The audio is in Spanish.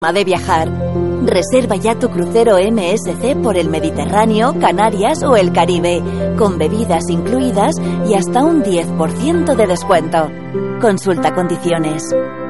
de viajar. Reserva ya tu crucero MSC por el Mediterráneo, Canarias o el Caribe, con bebidas incluidas y hasta un 10% de descuento. Consulta condiciones.